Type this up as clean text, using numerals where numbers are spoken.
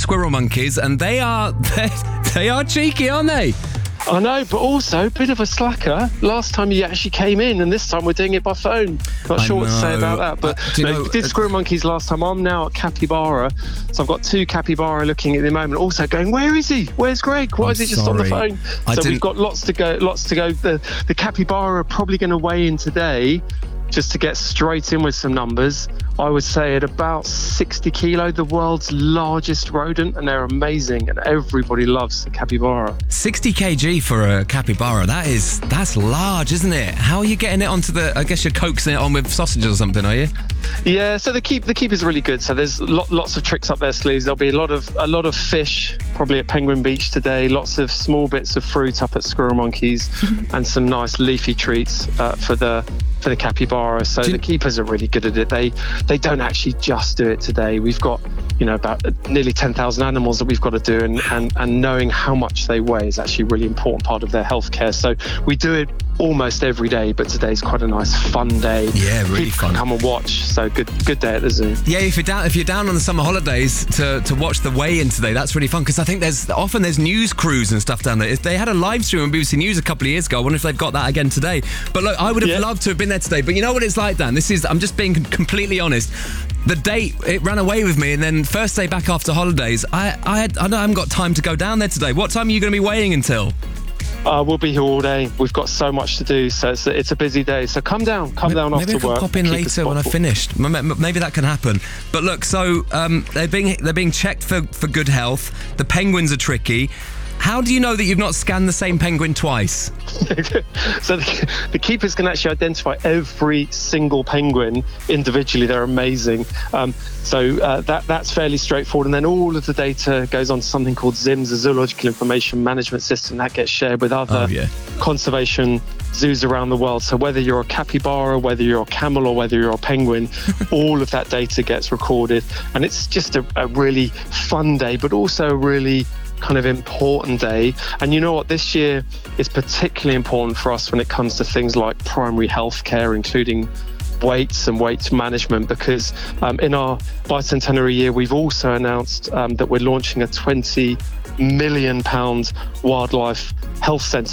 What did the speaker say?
squirrel monkeys, and they are cheeky, aren't they? I know, but also a bit of a slacker. Last time you actually came in, and this time we're doing it by phone. Not sure what to say about that, but we did squirrel monkeys last time. I'm now at capybara, so I've got 2 capybara looking at the moment. Also going, where is he? Where's Greg? Why is he just on the phone? We've got lots to go. The capybara are probably going to weigh in today. Just to get straight in with some numbers, I would say at about 60 kilo, the world's largest rodent, and they're amazing, and everybody loves the capybara. 60 kg for a capybara, that's large, isn't it? How are you getting it onto I guess you're coaxing it on with sausages or something, are you? Yeah, so the keep is really good. So there's lots of tricks up their sleeves. There'll be a lot of fish, probably at Penguin Beach today, lots of small bits of fruit up at Squirrel Monkeys, and some nice leafy treats for the capybara. So the keepers are really good at it. They don't actually just do it today. We've got about nearly 10,000 animals that we've got to do, and knowing how much they weigh is actually a really important part of their healthcare. So we do it almost every day, but today's quite a nice fun day. Yeah, really People fun. can come and watch. So good day at the zoo. Yeah, if you're down on the summer holidays to watch the weigh-in today, that's really fun, because I think there's news crews and stuff down there. If they had a live stream on BBC News a couple of years ago, I wonder if they've got that again today. But look, I would have loved to have been there today. But you know what it's like, Dan? I'm just being completely honest. The date, it ran away with me, and then first day back after holidays, I haven't got time to go down there today. What time are you going to be weighing until? We'll be here all day. We've got so much to do, so it's a busy day. So come down after work. Maybe I can pop in later when I've finished. Maybe that can happen. But look, so they're being checked for good health. The penguins are tricky. How do you know that you've not scanned the same penguin twice? So the keepers can actually identify every single penguin individually. They're amazing. So that's fairly straightforward. And then all of the data goes on to something called ZIMS, the Zoological Information Management System, that gets shared with other conservation zoos around the world. So whether you're a capybara, whether you're a camel, or whether you're a penguin, all of that data gets recorded. And it's just a really fun day, but also a really kind of important day. And you know what, this year is particularly important for us when it comes to things like primary health care, including weights and weight management, because in our bicentenary year we've also announced that we're launching a £20 million wildlife health centre